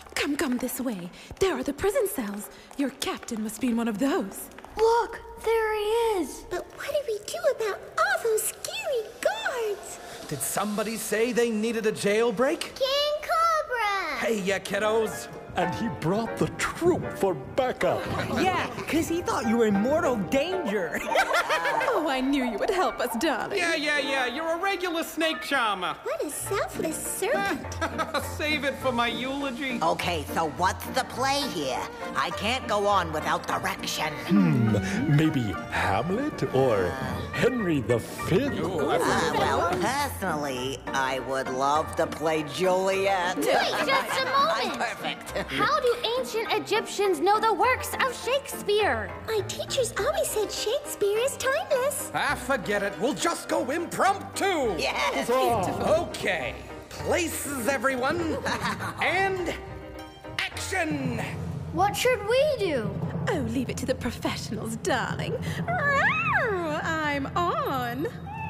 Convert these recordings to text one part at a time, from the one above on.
Come this way. There are the prison cells. Your captain must be in one of those. Look, there he is. But what do we do about all those scary guards? Did somebody say they needed a jailbreak? King Cobra! Hey, ya kiddos. And he brought the troop for backup. Yeah, because he thought you were in mortal danger. Oh, I knew you would help us, darling. Yeah. You're a regular snake charmer. What a selfless servant. Save it for my eulogy. Okay, so what's the play here? I can't go on without direction. Maybe Hamlet or Henry V? Well, personally, I would love to play Juliet. Wait just a moment. I'm perfect. How do ancient Egyptians know the works of Shakespeare? My teachers always said Shakespeare is timeless. Forget it. We'll just go impromptu. Yes. Okay. Places, everyone. And action. What should we do? Oh, leave it to the professionals, darling. I'm on.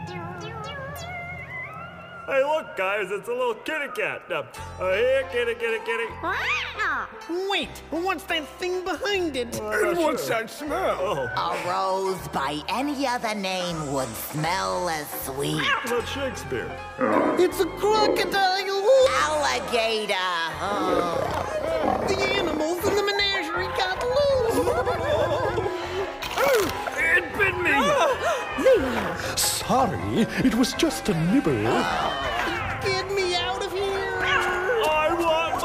Hey, look, guys, it's a little kitty cat. Here, kitty. Wait, what's that thing behind it? And what's that smell? A rose by any other name would smell as sweet. Not Shakespeare. It's a crocodile! Alligator. The animals in the menagerie got loose! It bit me! Sorry, it was just a nibble. Get me out of here! I want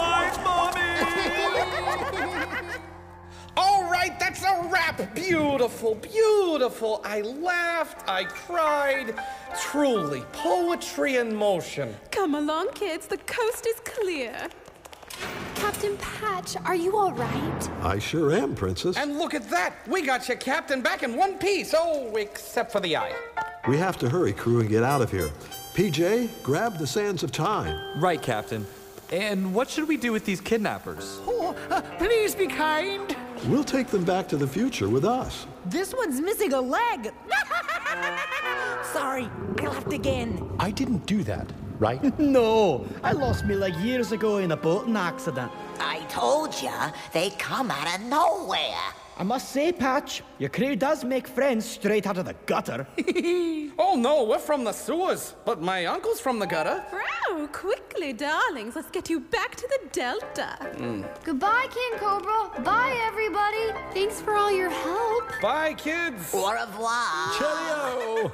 my mommy! All right, that's a wrap. Beautiful. I laughed, I cried. Truly, poetry in motion. Come along, kids. The coast is clear. Captain Patch, are you all right? I sure am, Princess. And look at that. We got your captain back in one piece. Oh, except for the eye. We have to hurry, crew, and get out of here. PJ, grab the sands of time. Right, Captain. And what should we do with these kidnappers? Oh, please be kind. We'll take them back to the future with us. This one's missing a leg. Sorry, I laughed again. I didn't do that, right? No, I lost me leg years ago in a boating accident. I told ya, they come out of nowhere. I must say, Patch, your crew does make friends straight out of the gutter. Oh, no, we're from the sewers. But my uncle's from the gutter. Oh, quickly, darlings. Let's get you back to the Delta. Goodbye, King Cobra. Bye, everybody. Thanks for all your help. Bye, kids. Au revoir. Cheerio!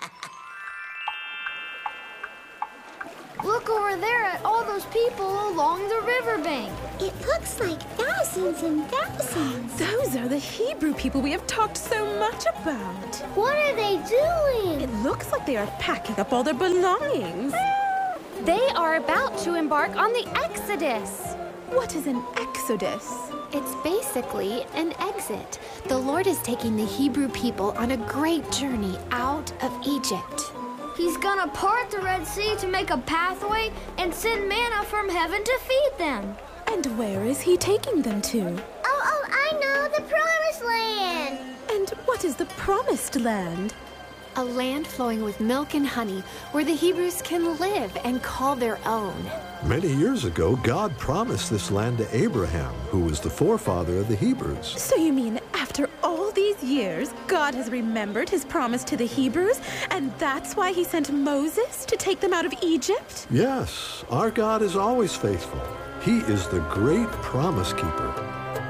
Look over there at all those people along the riverbank. It looks like thousands and thousands. Those are the Hebrew people we have talked so much about. What are they doing? It looks like they are packing up all their belongings. They are about to embark on the Exodus. What is an exodus? It's basically an exit. The Lord is taking the Hebrew people on a great journey out of Egypt. He's gonna part the Red Sea to make a pathway and send manna from heaven to feed them. And where is he taking them to? Oh, I know, the Promised Land. And what is the Promised Land? A land flowing with milk and honey where the Hebrews can live and call their own. Many years ago, God promised this land to Abraham, who was the forefather of the Hebrews. So you mean after all these years, God has remembered his promise to the Hebrews, and that's why he sent Moses to take them out of Egypt? Yes, our God is always faithful. He is the great promise keeper.